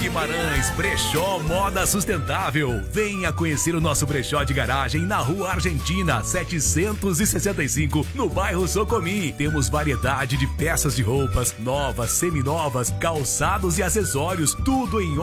Guimarães, Brechó Moda Sustentável. Venha conhecer o nosso brechó de garagem na Rua Argentina, 765, no bairro Socomi. Temos variedade de peças de roupas, novas, seminovas, calçados e acessórios, tudo em